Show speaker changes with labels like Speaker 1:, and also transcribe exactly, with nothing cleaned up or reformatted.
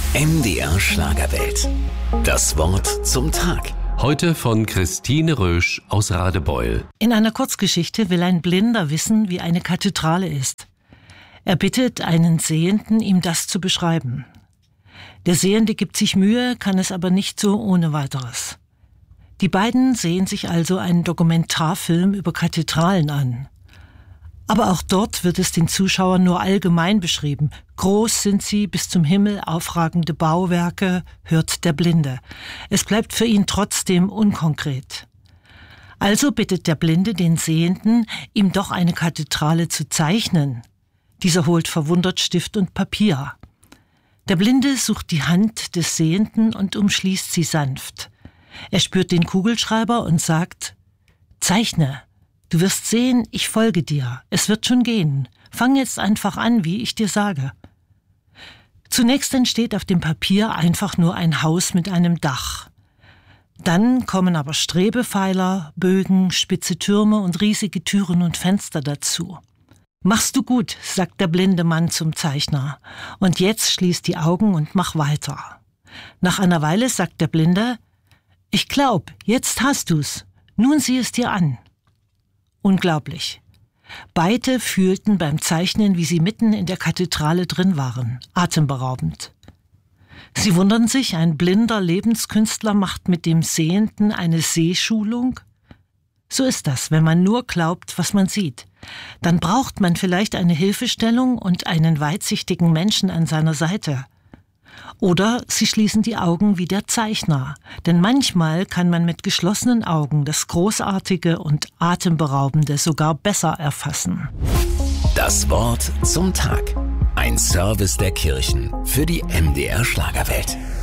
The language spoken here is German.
Speaker 1: M D R Schlagerwelt. Das Wort zum Tag.
Speaker 2: Heute von Christine Rösch aus Radebeul.
Speaker 3: In einer Kurzgeschichte will ein Blinder wissen, wie eine Kathedrale ist. Er bittet einen Sehenden, ihm das zu beschreiben. Der Sehende gibt sich Mühe, kann es aber nicht so ohne weiteres. Die beiden sehen sich also einen Dokumentarfilm über Kathedralen an. Aber auch dort wird es den Zuschauern nur allgemein beschrieben. Groß sind sie, bis zum Himmel aufragende Bauwerke, hört der Blinde. Es bleibt für ihn trotzdem unkonkret. Also bittet der Blinde den Sehenden, ihm doch eine Kathedrale zu zeichnen. Dieser holt verwundert Stift und Papier. Der Blinde sucht die Hand des Sehenden und umschließt sie sanft. Er spürt den Kugelschreiber und sagt: »Zeichne. Du wirst sehen, ich folge dir. Es wird schon gehen. Fang jetzt einfach an, wie ich dir sage.« Zunächst entsteht auf dem Papier einfach nur ein Haus mit einem Dach. Dann kommen aber Strebepfeiler, Bögen, spitze Türme und riesige Türen und Fenster dazu. »Machst du gut«, sagt der blinde Mann zum Zeichner. »Und jetzt schließ die Augen und mach weiter.« Nach einer Weile sagt der Blinde: »Ich glaub, jetzt hast du's. Nun sieh es dir an.« Unglaublich. Beide fühlten beim Zeichnen, wie sie mitten in der Kathedrale drin waren. Atemberaubend. Sie wundern sich, ein blinder Lebenskünstler macht mit dem Sehenden eine Sehschulung? So ist das, wenn man nur glaubt, was man sieht. Dann braucht man vielleicht eine Hilfestellung und einen weitsichtigen Menschen an seiner Seite. Oder sie schließen die Augen wie der Zeichner. Denn manchmal kann man mit geschlossenen Augen das Großartige und Atemberaubende sogar besser erfassen.
Speaker 1: Das Wort zum Tag. Ein Service der Kirchen für die M D R Schlagerwelt.